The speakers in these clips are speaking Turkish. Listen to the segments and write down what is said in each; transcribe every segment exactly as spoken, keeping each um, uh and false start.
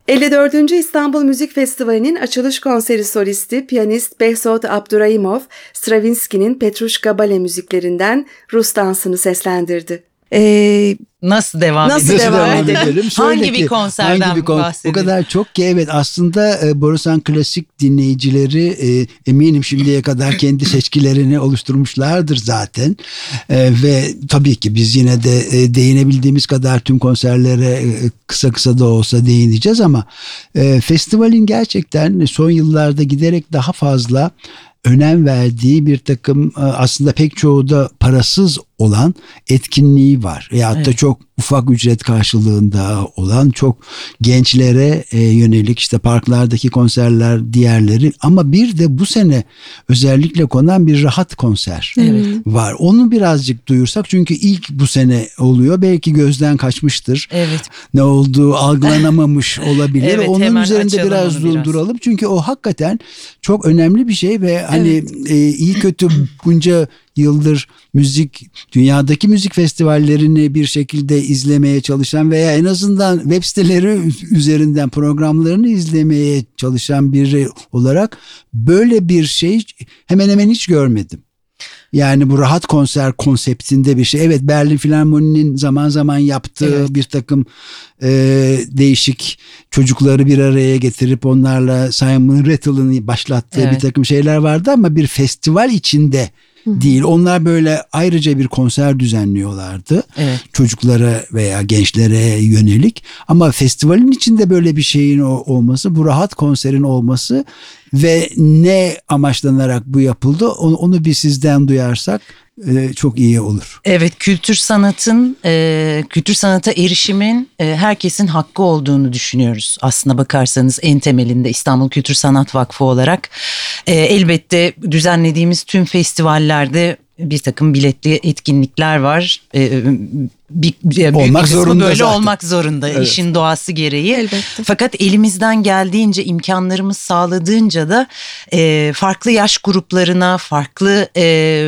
elli dördüncü İstanbul Müzik Festivali'nin açılış konseri solisti piyanist Behzod Abdurrahimov, Stravinsky'nin Petruşka Bale müziklerinden Rus dansını seslendirdi. Ee, nasıl devam nasıl edelim? devam edelim? Hangi bir konserden hangi bir kon- bahsedelim? O kadar çok ki evet, aslında e, Borusan Klasik dinleyicileri e, eminim şimdiye kadar kendi seçkilerini oluşturmuşlardır zaten. E, ve tabii ki biz yine de e, değinebildiğimiz kadar tüm konserlere e, kısa kısa da olsa değineceğiz ama e, festivalin gerçekten son yıllarda giderek daha fazla önem verdiği bir takım, aslında pek çoğu da parasız olan etkinliği var. Veyahut evet. da çok ufak ücret karşılığında olan, çok gençlere yönelik işte parklardaki konserler, diğerleri, ama bir de bu sene özellikle konan bir rahat konser evet. var. Onu birazcık duyursak, çünkü ilk bu sene oluyor. Belki gözden kaçmıştır. Evet. Ne olduğu algılanamamış olabilir. Evet, onun üzerinde biraz durduralım. Biraz. Çünkü o hakikaten çok önemli bir şey ve hani evet. e, iyi kötü bunca yıldır müzik, dünyadaki müzik festivallerini bir şekilde izlemeye çalışan veya en azından web siteleri üzerinden programlarını izlemeye çalışan biri olarak böyle bir şey hemen hemen hiç görmedim. Yani bu rahat konser konseptinde bir şey. Evet, Berlin Filarmoni'nin zaman zaman yaptığı evet. bir takım e, değişik çocukları bir araya getirip onlarla Simon Rattle'ın başlattığı evet. bir takım şeyler vardı ama bir festival içinde değil. Onlar böyle ayrıca bir konser düzenliyorlardı. Evet. Çocuklara veya gençlere yönelik. Ama festivalin içinde böyle bir şeyin olması, bu rahat konserin olması ve ne amaçlanarak bu yapıldı, onu, onu bir sizden duyarsak e, çok iyi olur. Evet, kültür sanatın, e, kültür sanata erişimin e, herkesin hakkı olduğunu düşünüyoruz. Aslına bakarsanız en temelinde İstanbul Kültür Sanat Vakfı olarak e, elbette düzenlediğimiz tüm festivallerde bir takım biletli etkinlikler var. E, bir, bir olmak kısmı zorunda böyle zaten. olmak zorunda evet. işin doğası gereği. Elbette. Fakat elimizden geldiğince, imkanlarımız sağladığınca da e, farklı yaş gruplarına, farklı e,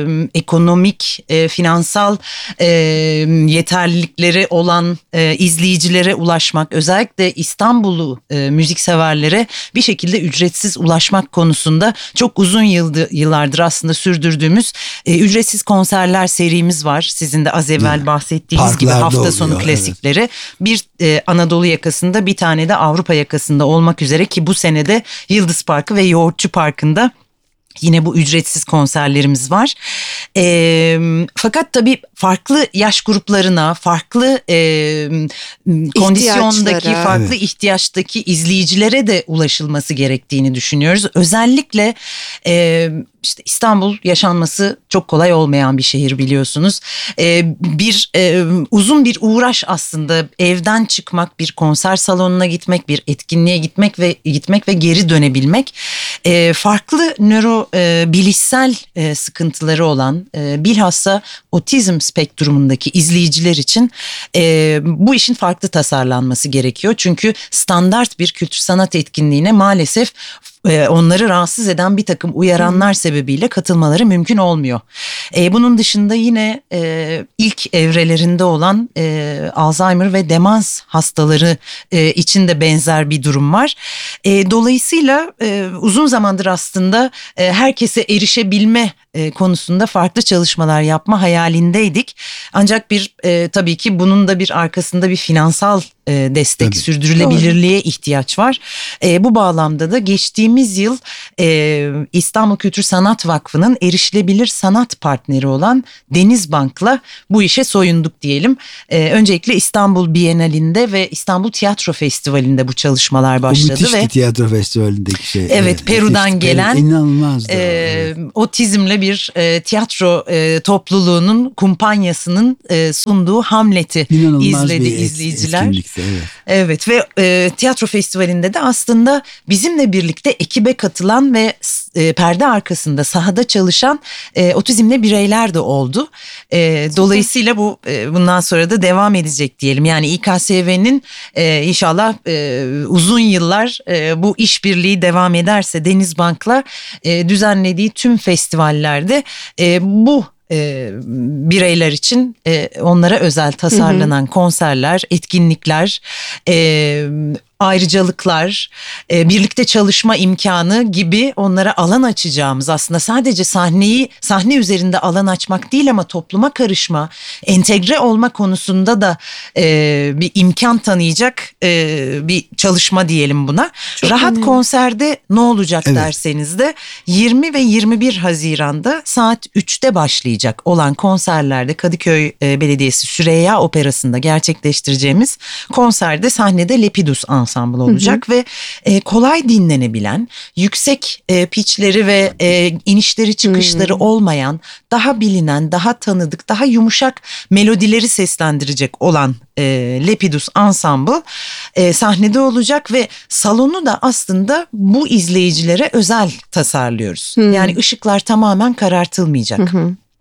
ekonomik, e, finansal e, yeterlilikleri olan e, izleyicilere ulaşmak, özellikle İstanbul'u e, müzikseverlere bir şekilde ücretsiz ulaşmak konusunda çok uzun yıldı, yıllardır aslında sürdürdüğümüz e, ücretsiz konserler serimiz var. Sizin de az evvel bahsettiğiniz gibi hafta oluyor, sonu klasikleri. Evet. Bir e, Anadolu yakasında, bir tane de Avrupa yakasında olmak üzere ki bu senede Yıldız Parkı ve Yoğurtçu Parkı'nda yine bu ücretsiz konserlerimiz var. E, fakat tabii farklı yaş gruplarına, farklı e, kondisyondaki, farklı evet. ihtiyaçtaki izleyicilere de ulaşılması gerektiğini düşünüyoruz. Özellikle e, işte İstanbul yaşanması çok kolay olmayan bir şehir, biliyorsunuz. Ee, bir e, uzun bir uğraş aslında, evden çıkmak, bir konser salonuna gitmek, bir etkinliğe gitmek ve gitmek ve geri dönebilmek. Ee, farklı nöro e, bilişsel e, sıkıntıları olan, e, bilhassa otizm spektrumundaki izleyiciler için e, bu işin farklı tasarlanması gerekiyor. Çünkü standart bir kültür sanat etkinliğine maalesef onları rahatsız eden bir takım uyaranlar sebebiyle katılmaları mümkün olmuyor. E, bunun dışında yine e, ilk evrelerinde olan e, Alzheimer ve demans hastaları e, için de benzer bir durum var. E, dolayısıyla e, uzun zamandır aslında e, herkese erişebilme e, konusunda farklı çalışmalar yapma hayalindeydik. Ancak bir e, tabii ki bunun da bir arkasında bir finansal e, destek, tabii. sürdürülebilirliğe Doğru. ihtiyaç var. E, bu bağlamda da geçtiğimiz yıl e, İstanbul Kültür Sanat Vakfı'nın erişilebilir sanat partneri olan Denizbank'la bu işe soyunduk diyelim. E, öncelikle İstanbul Bienalinde ve İstanbul Tiyatro Festivali'nde bu çalışmalar başladı. O müthiş ve tiyatro festivalindeki şey. Evet, evet Peru'dan müthiş, gelen inanılmazdı. E, evet. Otizmle bir e, tiyatro e, topluluğunun kumpanyasının e, sunduğu Hamlet'i İnanılmaz izledi bir izleyiciler. etkinlikti, evet. Evet ve e, tiyatro festivalinde de aslında bizimle birlikte ekibe katılan ve e, perde arkasında sahada çalışan e, otizmli bireyler de oldu. E, dolayısıyla bu e, bundan sonra da devam edecek diyelim. Yani İ K S V'nin e, inşallah e, uzun yıllar e, bu işbirliği devam ederse Denizbank'la e, düzenlediği tüm festivallerde e, bu E, bireyler için e, onlara özel tasarlanan hı hı. konserler, etkinlikler, e, ayrıcalıklar, e, birlikte çalışma imkanı gibi onlara alan açacağımız, aslında sadece sahneyi sahne üzerinde alan açmak değil ama topluma karışma, entegre olma konusunda da e, bir imkan tanıyacak e, bir çalışma diyelim buna. Çok Rahat önemli. Konserde ne olacak Evet. derseniz de yirmi ve yirmi bir Haziran'da saat üçte başlayacak olan konserlerde Kadıköy e, Belediyesi Süreyya Operası'nda gerçekleştireceğimiz konserde sahnede Lepidus Ensemble olacak ve e, kolay dinlenebilen, yüksek e, pitchleri ve e, inişleri çıkışları olmayan, daha bilinen, daha tanıdık, daha yumuşak melodileri seslendirecek olan e, Lepidus Ensemble e, sahnede olacak ve salonu da aslında bu izleyicilere özel tasarlıyoruz. Yani ışıklar tamamen karartılmayacak.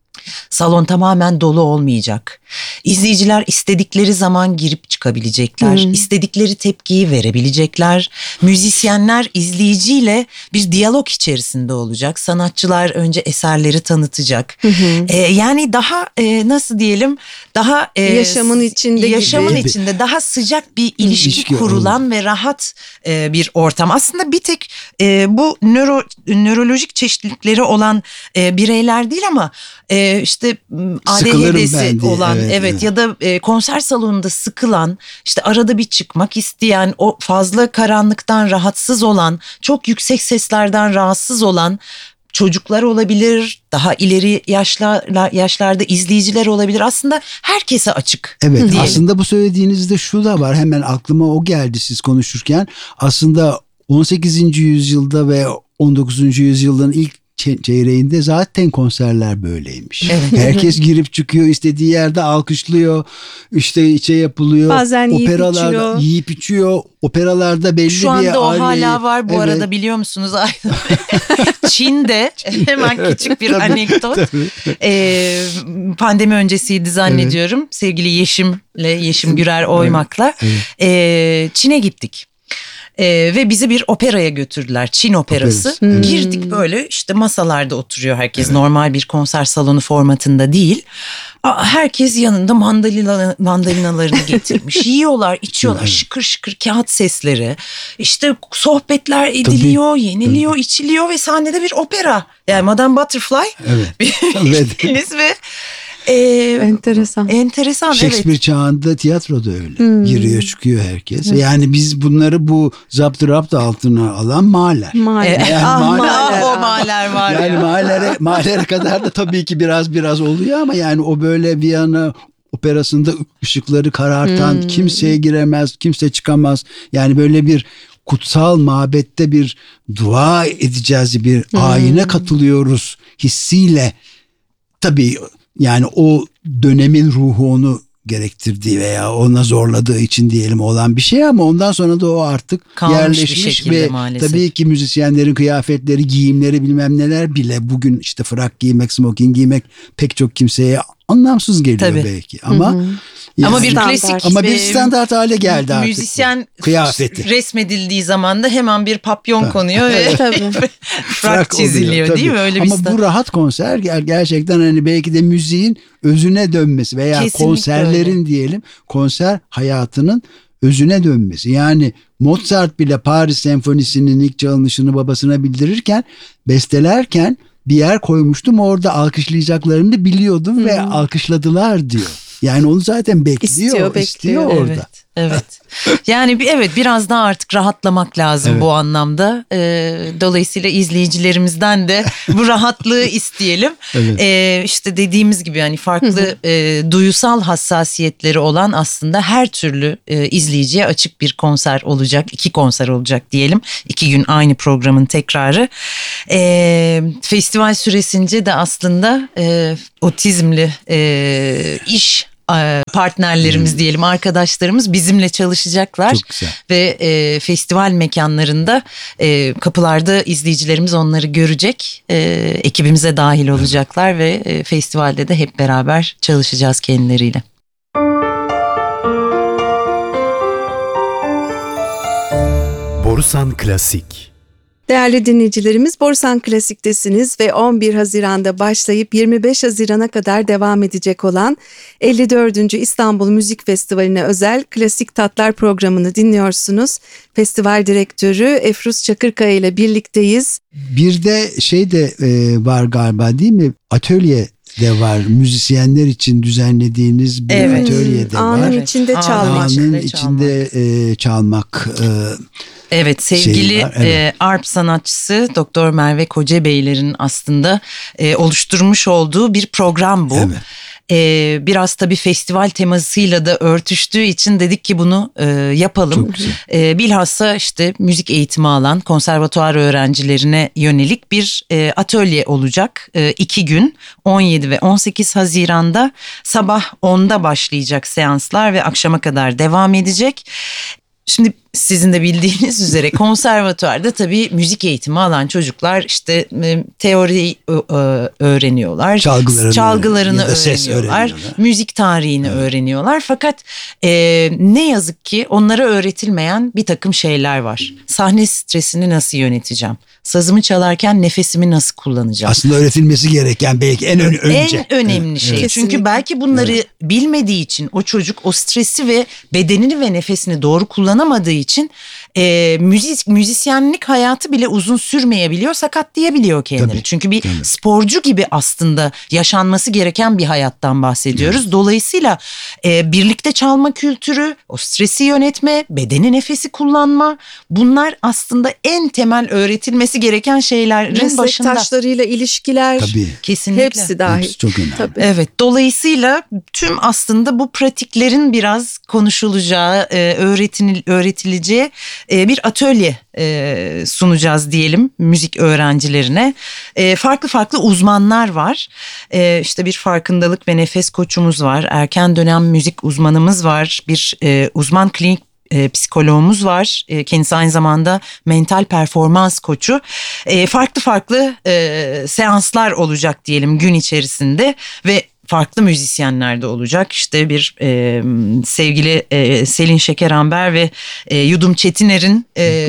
Salon tamamen dolu olmayacak. İzleyiciler istedikleri zaman girip çıkabilecekler. Hmm. İstedikleri tepkiyi verebilecekler. Müzisyenler izleyiciyle bir diyalog içerisinde olacak. Sanatçılar önce eserleri tanıtacak. Ee, yani daha e, nasıl diyelim, daha e, Yaşamın içinde yaşamın gibi. içinde daha sıcak bir ilişki, İlişki kurulan ve rahat e, bir ortam. Aslında bir tek e, bu nöro nörolojik çeşitlilikleri olan e, bireyler değil ama e, işte m, Sıkılırım A D H D'si ben diye, olan evet, evet, evet. ya da e, konser salonunda sıkılan, işte arada bir çıkmak isteyen, o fazla karanlıktan rahatsız olan, çok yüksek seslerden rahatsız olan çocuklar olabilir, daha ileri yaşlar, yaşlarda izleyiciler olabilir. Aslında herkese açık. Evet, diyelim. aslında bu söylediğinizde şu da var, hemen aklıma o geldi siz konuşurken. Aslında on sekizinci yüzyılda ve on dokuzuncu yüzyılın ilk çe- çeyreğinde zaten konserler böyleymiş. Evet. Herkes girip çıkıyor, istediği yerde alkışlıyor, işte içe yapılıyor. Bazen yiyip Operalarda içiyor. yiyip içiyor. Operalarda belli Şu bir anda o aileyi- hala var bu Evet. arada, biliyor musunuz? Çin'de hemen küçük bir anekdot. Ee, pandemi öncesiydi zannediyorum. Sevgili Yeşim'le, Yeşim Gürer Oymak'la ee, Çin'e gittik. Ee, ve bizi bir operaya götürdüler. Çin operası. Operası, evet. Girdik, böyle işte masalarda oturuyor herkes. Normal bir konser salonu formatında değil. Aa, herkes yanında mandalina, mandalinalarını getirmiş. Yiyorlar, içiyorlar. Evet. Şıkır şıkır kağıt sesleri. İşte sohbetler ediliyor, yeniliyor, içiliyor ve sahnede bir opera. Yani Madame Butterfly. Evet. Bildiniz ve e, Enteresan. enteresan. Shakespeare Evet. çağında tiyatroda öyle. Giriyor çıkıyor herkes. Yani biz bunları bu zapturapt altına alan mahaller. Mahalle. E, Yani Ah, mahalle- mahalle. Ah, o mahaller var Yani ya. mahallere, mahallere kadar da tabii ki biraz biraz oluyor ama yani o böyle Viyana operasında ışıkları karartan, kimseye giremez, kimse çıkamaz. Yani böyle bir kutsal mabette bir dua edeceğiz, bir ayine katılıyoruz hissiyle. Tabii yani o dönemin ruhu onu gerektirdiği veya ona zorladığı için diyelim olan bir şey ama ondan sonra da o artık Kalmış bir yerleşmiş şekilde ve maalesef. tabii ki müzisyenlerin kıyafetleri, giyimleri bilmem neler bile bugün işte frak giymek, smoking giymek pek çok kimseye anlamsız geliyor Tabii. belki ama Ama yani- bir Standart. klasik ama bir e, standart hale geldi artık. müzisyen bu. Kıyafeti. resmedildiği zaman da hemen bir papyon konuyor ve Tabii. frak oluyor, çiziliyor tabii. değil mi? Öyle Ama bir bu rahat konser ger- gerçekten hani belki de müziğin özüne dönmesi veya Kesinlikle konserlerin diyelim konser hayatının özüne dönmesi. Yani Mozart bile Paris Senfonisi'nin ilk çalınışını babasına bildirirken, bestelerken bir yer koymuştum, orada alkışlayacaklarını biliyordum ve alkışladılar diyor. Yani onu zaten bekliyor, İstiyor, istiyor, bekliyor. orada. Evet, evet. Yani bir evet biraz daha artık rahatlamak lazım Evet. bu anlamda. Ee, dolayısıyla izleyicilerimizden de bu rahatlığı isteyelim. Evet. Ee, işte dediğimiz gibi yani farklı e, duyusal hassasiyetleri olan aslında her türlü e, izleyiciye açık bir konser olacak. İki konser olacak diyelim. İki gün aynı programın tekrarı. Ee, festival süresince de aslında e, otizmli e, iş e, partnerlerimiz diyelim, arkadaşlarımız bizimle çalışacaklar. Çok güzel. Ve e, festival mekanlarında e, kapılarda izleyicilerimiz onları görecek. E, ekibimize dahil olacaklar ve e, festivalde de hep beraber çalışacağız kendileriyle. Borusan Klasik. Değerli dinleyicilerimiz, Borusan Klasik'tesiniz ve on bir Haziran'da başlayıp yirmi beş Haziran'a kadar devam edecek olan elli dördüncü İstanbul Müzik Festivali'ne özel Klasik Tatlar programını dinliyorsunuz. Festival direktörü Efruz Çakırkaya ile birlikteyiz. Bir de şey de e, var galiba, değil mi? Atölye de var. Müzisyenler için düzenlediğiniz bir Evet. atölye de Anın var. Evet, içinde anın çalmak. içinde Anın içinde e, çalmak. E, Evet, sevgili Şey var, evet. e, arp sanatçısı Doktor Merve Kocabeyler'in aslında e, oluşturmuş olduğu bir program bu. Evet. E, biraz tabii festival temasıyla da örtüştüğü için dedik ki bunu e, yapalım. Çok güzel. E, bilhassa işte müzik eğitimi alan konservatuar öğrencilerine yönelik bir e, atölye olacak. E, iki gün on yedi ve on sekiz Haziran'da sabah onda başlayacak seanslar ve akşama kadar devam edecek. Şimdi sizin de bildiğiniz üzere konservatuarda tabii müzik eğitimi alan çocuklar işte e, teori e, öğreniyorlar. Çalgılarını, çalgılarını ya da ses öğreniyorlar. öğreniyorlar. Müzik tarihini Evet. öğreniyorlar. Fakat e, ne yazık ki onlara öğretilmeyen bir takım şeyler var. Sahne stresini nasıl yöneteceğim? Sazımı çalarken nefesimi nasıl kullanacağım? Aslında öğretilmesi gereken belki en ön, önce. En önemli şey. Evet. Çünkü Kesinlikle. belki bunları bilmediği için o çocuk o stresi ve bedenini ve nefesini doğru kullanamadığı için e, müzik müzisyenlik hayatı bile uzun sürmeyebiliyor, sakatlayabiliyor kendini. Tabii, Çünkü bir tabii. sporcu gibi aslında yaşanması gereken bir hayattan bahsediyoruz. Dolayısıyla e, birlikte çalma kültürü, o stresi yönetme, bedeni nefesi kullanma, bunlar aslında en temel öğretilmesi gereken şeylerin başında. Meslektaşlarıyla ilişkiler, Tabii. Kesinlikle. hepsi dahil. Hepsi çok önemli. Tabii. Evet, dolayısıyla tüm aslında bu pratiklerin biraz konuşulacağı, e, öğretil, öğretileceği e, bir atölye e, sunacağız diyelim müzik öğrencilerine. E, farklı farklı uzmanlar var. E, işte bir farkındalık ve nefes koçumuz var. Erken dönem müzik uzmanımız var. Bir e, uzman klinik E, psikoloğumuz var. E, kendisi aynı zamanda mental performans koçu. E, farklı farklı e, seanslar olacak diyelim gün içerisinde ve farklı müzisyenler de olacak. İşte bir e, sevgili e, Selin Şekeramber ve e, Yudum Çetiner'in e,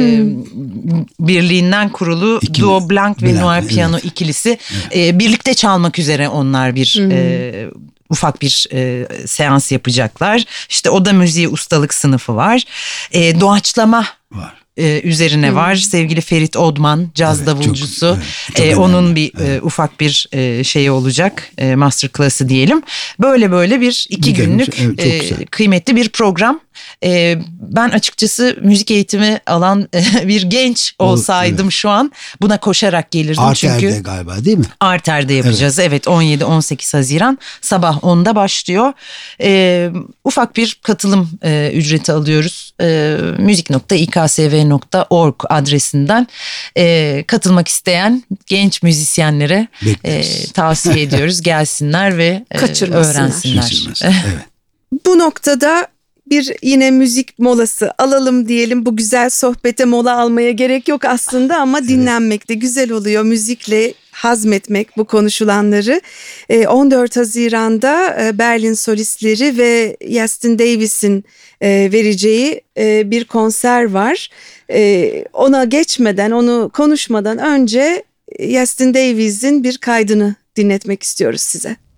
birliğinden kurulu İkili. Duo Blanc ve Blanc, Noir evet. Piano ikilisi e, birlikte çalmak üzere onlar bir e, ufak bir e, seans yapacaklar. İşte oda müziği ustalık sınıfı var. E, doğaçlama Var. e, üzerine var. Sevgili Ferit Odman, caz Evet, davulcusu. çok- evet, çok E, önemli. onun bir Evet. e, ufak bir e, şeyi olacak. E, masterclass'ı diyelim. Böyle böyle bir iki Bir de- günlük evet, çok e, güzel. kıymetli bir program. E, ben açıkçası müzik eğitimi alan bir genç O- olsaydım evet. şu an buna koşarak gelirdim. Arter'de Çünkü galiba, değil mi? Arter'de yapacağız. Evet, on yedi on sekiz Haziran sabah onda başlıyor. Ee, ufak bir katılım e, ücreti alıyoruz. Ee, müzik nokta i k s v nokta org adresinden e, katılmak isteyen genç müzisyenlere e, Bekleriz. tavsiye ediyoruz. Gelsinler ve e, Kaçırmasınlar. öğrensinler. Şaşırmaz. Evet. Bu noktada bir yine müzik molası alalım diyelim. Bu güzel sohbete mola almaya gerek yok aslında ama dinlenmek de güzel oluyor. Müzikle hazmetmek bu konuşulanları. Ee, on dört Haziran'da e, Berlin solistleri ve Justin Davis'in e, vereceği e, bir konser var. E, ona geçmeden, onu konuşmadan önce Justin Davis'in bir kaydını dinletmek istiyoruz size.